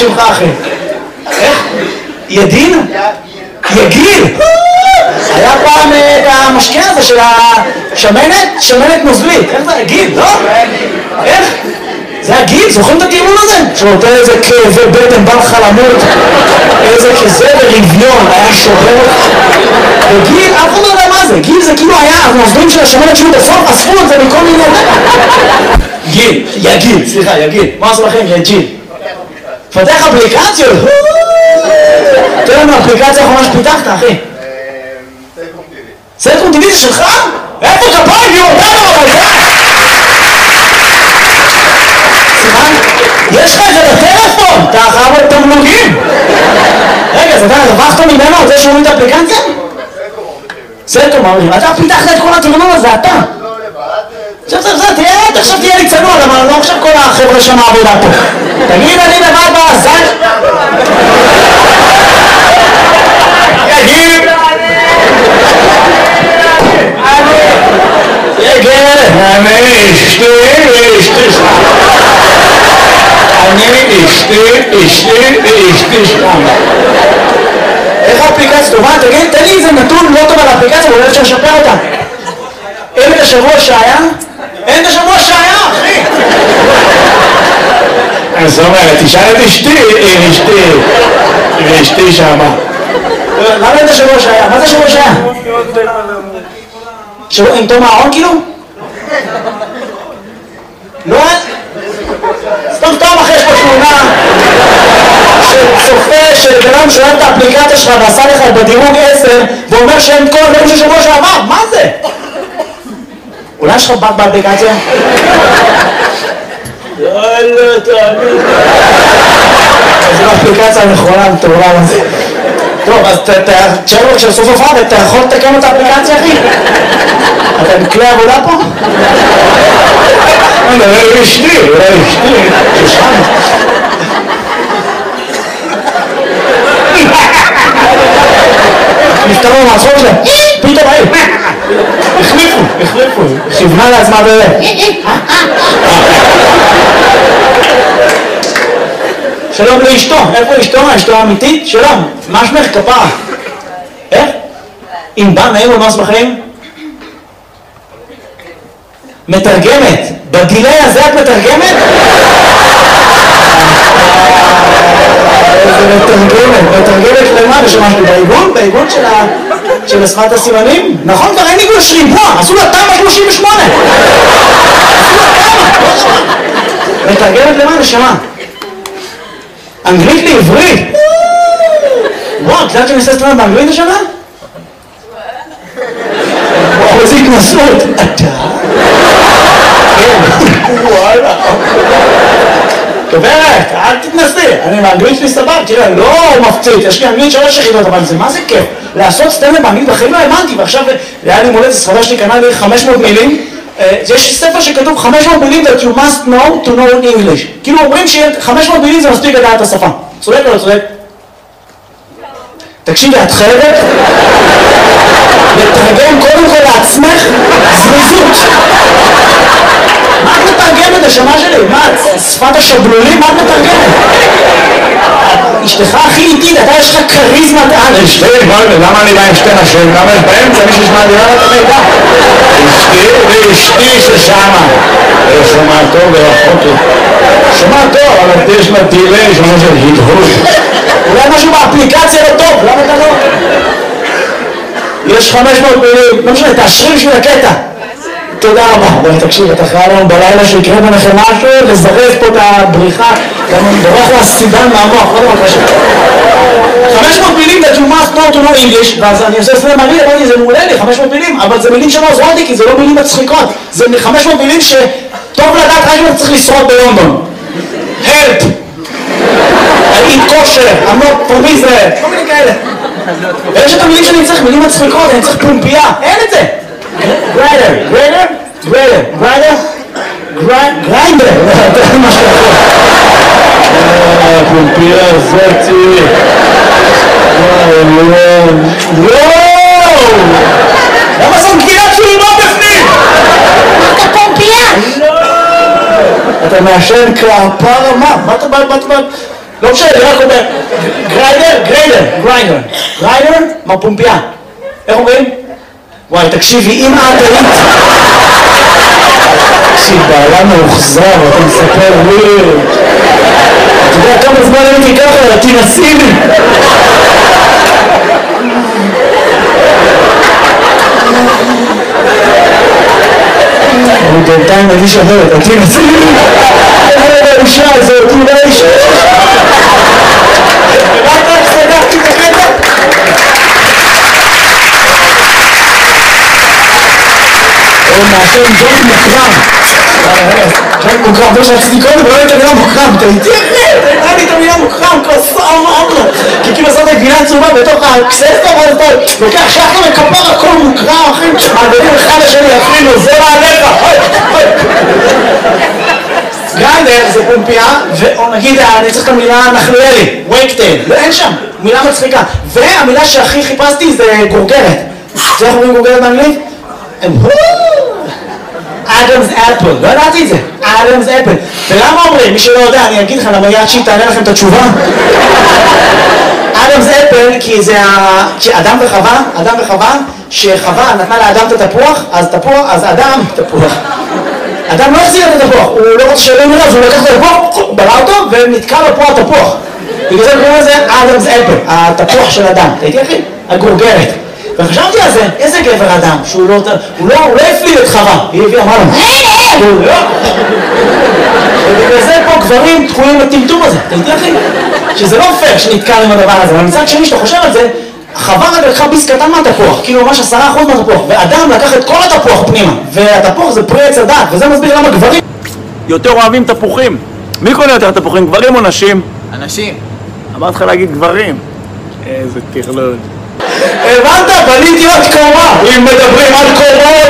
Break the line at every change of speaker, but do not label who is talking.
שמך אחי? איך? ידין? יגיל! היה פעם את המשקה הזה של השמנת? שמנת נוזלית. איך זה? גיל, לא? איך? זה הגיל? זוכרים את הטיעון הזה? שנותן איזה כאבי בטן, בא לך למות, איזה כזה ברביון, היה שובר. וגיל, אף אחד לא יודע מה זה. גיל זה כאילו היה הנוזלים של השמנת שהוא בסוף אספו את זה מכל מיני... גיל, יגיל, סליחה, יגיל. מה עשו לכם? יגיל. פתח אפליקציות. תראה לנו אפליקציה האחרונה שפיתחת, אחי. סלקום טיווי זה שלך? איפה כפיים? יהיו אותנו אבל זה? סליחה? יש לך את זה בטלפון? אתה אחר את תמלוגים? רגע, אז אתה הרווחת ממנו על זה שהוא את האפליקציה? סלקום, אתה פיתחת את כל התרנון הזה, אתה. עכשיו תהיה לי צנוע, אבל לא עכשיו כל החבר'ה שם העבודה פה. תגיד, אני לבד בעזל? יגיד! יגיד! אני אשתי שם. איך האפליקציה טובה? תגיד, תן לי איזה נתון לא טוב על האפליקציה, ואולי אפשר לשפר אותה. אין את השבוע שהיה? אין את השבוע שהיה, אחי!
אז זאת אומרת, תשאל את אשתי שמה.
למה אין את השבוע שהיה? מה זה השבוע שהיה? שבוע עם תום הארון כאילו? לא? סתם אחרי יש פה תמונה שצופה שבנם שואל את האפליקציה שלך ועשה לך בדירוג 10 ואומר שאין כל הדברים של שבוע שעבר, מה זה? אולי יש לך בק באפליקציה? לא, תאמין. זו האפליקציה הנכונה, מטורלה לזה. טוב, אז תשאר לו כשסוף הופעה, אתה יכול לתקן את האפליקציה, אחי? אתה בכלי עבודה פה?
אולי אשתי.
ששם. נפטרו מהצחוק שלהם. פתאום היו. החליפו. כיוונה לעצמה שלום לאשתו. איפה אשתו? אשתו האמיתית? שלום. מה שמך? כפרה. איך? אם בא נעים ומה שמחים? מתרגמת. בדילי הזה את מתרגמת? איזה מתרגמת למה? ושמשתי בעיגון? בעיגון של שפת הסימנים? נכון, כבר אין עיגון שריבוע, עשו לה תמ"א 38. מתרגמת למה? נשמה. אנגלית לעברית. וואו, את יודעת שאני עושה סטרנד באנגלית השנה? וואו, איזה התנסות. אתה? וואלה. דוברת, אל תתנסי, אני באנגלית שלי סבב, תראה, לא מפציץ, יש לי אנגלית 3 יחידות, אבל זה מה זה כיף? לעשות סטנדאפ באנגלית בחיים לא האמנתי, ועכשיו היה לי מולדת, ספרה שלי קנה לי 500 מילים, יש ספר שכתוב 500 מילים that you must know to know English, כאילו אומרים ש500 מילים זה מספיק לדעת את השפה, צודק או לא צודק? תקשיבי, את חייבת לתרגם קודם כל לעצמך זריזות. מה את מתרגמת השמה שלי? מה, שפת השבלולים? מה את מתרגמת? אשתך הכי איטית, אתה יש לך קריזמת על.
אשתי, למה אני בא עם שתי נשים? למה יש באמצע מישהו שמעדירה את המידע? אשתי ששמה. שומע טוב ורחוק לי. שומע טוב, אבל יש לה דילי שאומר של הדהוד.
אולי משהו באפליקציה לא טוב, למה אתה לא? יש 500 מילים, לא משנה, תאשרי בשביל הקטע. תודה רבה. בואי תקשיב, אתה חייב לנו בלילה שיקרה ביניכם משהו, לזרז פה את הבריחה, גם אני בורח לסידן מהמוח, לא דבר קשה. 500 מילים that you must know to know English, ואז אני עושה סלם מריא, אמרתי, זה מעולה לי, 500 מילים, אבל זה מילים שלא עוזרות לי, כי זה לא מילים מצחיקות. זה 500 מילים שטוב לדעת רק אם צריך לשרוד בלונדון. Help! I eat kosher, I'm not from Israel, כל מיני כאלה. ויש את המילים שאני צריך, מילים מצחיקות, אני צריך פומפייה, אין את זה. גריינדר, זה מה שאתה
פומפייה זאתי.
וואו! למה שם גבינת צולמות בפנים?
אתה פומפייה!
אתה מעשן כפרה מה? מה אתה לא משנה, אני רק אומר, גריידר, מרפומפיה. איך אומרים? וואי, תקשיבי, אם את היית... תקשיב, בעלה מאוחזר, אתה מספר לי... אתה יודע כמה זמן הייתי ככה, תנסי לי. אני בינתיים מגיש אחרת, תנסי לי. האישה הזאת, אולי האישה... רק סגרתי את הקטע? או מאשר ג'ון מוקרם. ג'ון מוקרם, לא שעשיתי קודם, לא הייתה מילה מוקרם. אתה איתי אחרי, הייתה לי את המילה מוקרם, כוסה אמרה. כי כאילו עושה את הגבינה צהובה בתוך הקססטה, ואז אתה לוקח שחר וכפר הכל מוקרם, אחי. מעבירים אחד לשני, אחי, נוזר עליך. גריידר זה פומפיה, או נגיד, אני צריך את המילה נחלואלי, וייקטייל, ואין שם, מילה מצחיקה. והמילה שהכי חיפשתי זה גורגרת. זה איך אומרים גורגרת באנגלית? אדמס אפל, לא ידעתי את זה, אדמס אפל. ולמה אומרים? מי שלא יודע, אני אגיד לך, למה יד שהיא תענה לכם את התשובה. אדמס אפל, כי זה אדם וחווה, שחווה נתנה לאדם את התפוח, אז אדם, תפוח. אדם לא החזיר את התפוח, הוא לא רוצה שאלה מראה, אז הוא לקח את התפוח, בלע אותו, ונתקע לו פה התפוח. בגלל זה קוראים לזה אדמס אפל, התפוח של אדם. תהייתי אחי? הגורגרת. וחשבתי על זה, איזה גבר אדם, שהוא לא הפליל את חווה, היא הביאה, אמרה לו, ובגלל זה פה גברים תקועים לטמטום הזה, תהייתי אחי? שזה לא פייר שנתקע עם הדבר הזה, אבל מצד שני שאתה חושב על זה, חווה רגע לקחה ביס קטן מהתפוח, כאילו ממש 10% מהתפוח, ואדם לקח את כל התפוח פנימה, והתפוח זה פרי עץ הדת, וזה מסביר למה גברים
יותר אוהבים תפוחים. מי קונה יותר תפוחים, גברים או נשים?
אנשים.
אמרת לך להגיד גברים. איזה תכלול.
הבנת? בניתי עוד קומה, אם מדברים על קומות